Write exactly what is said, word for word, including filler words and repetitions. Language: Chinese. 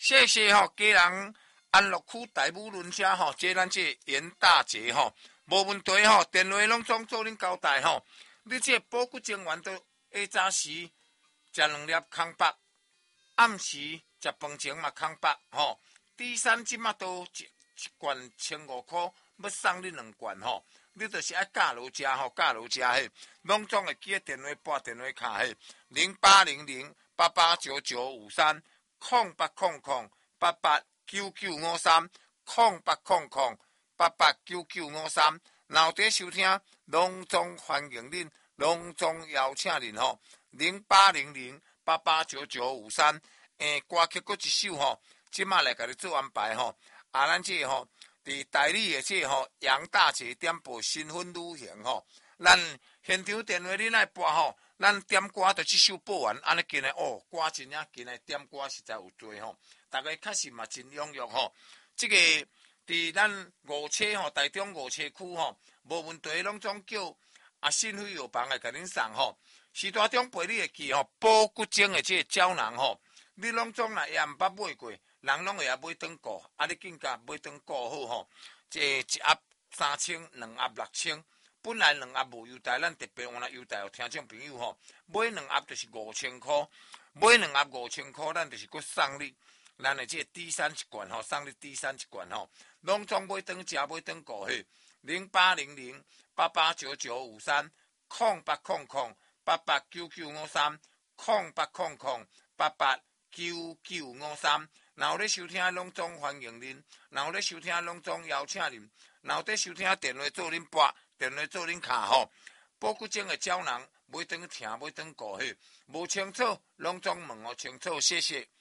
谢谢吼、哦，家人安乐区大武轮车吼，接咱这袁大姐吼，无问题吼，电话拢总做恁交代吼。你这补骨精丸都下早时食两粒空白，暗时食饭前嘛空白吼。第三即马都一一罐千五块，要送你两罐吼。你就是爱教路食吼，教路食嘿，拢总会记个电话拨电话卡嘿，零八零零八八九九五三空八空空八八九九五三空八空空八八九九五三。然在收听，隆重欢迎恁，隆重邀请恁吼，零八零零八八九九五三。诶，歌曲搁一首吼，即马来甲你做安排吼。啊，咱这吼，伫台里的这吼杨大姐点播新婚旅行吼，咱现场电话你来拨吼，咱点歌就即首播完，安尼今日哦，歌真正今日点歌实在有多吼，大家确实嘛真踊跃吼，即、这个。伫咱五车吼，台中五车区吼，无问题，拢总叫啊新辉药房来甲恁送吼。时大中陪你会记吼，补骨精的这个胶囊吼，你拢总若也毋捌买过，人拢会晓买转顾，啊你更加买转顾好吼。这一盒三千，两盒六千，本来两盒无优待，咱特别换来优待，有听众朋友吼，买两盒就是五千块，买两盒五千块，咱就是搁送你。咱的这第三一罐吼，送你第三一罐吼，拢总买转食买转顾嘿，零八零零八八九九五三空八空空八八九九五三空八空空八八九九五三。然后咧收听拢总欢迎恁，然后咧收听拢总邀请恁，然后咧收听电话做恁拨，电话做恁卡吼。补骨精的胶囊买转听买转顾嘿，无清楚拢总问我清楚，谢谢。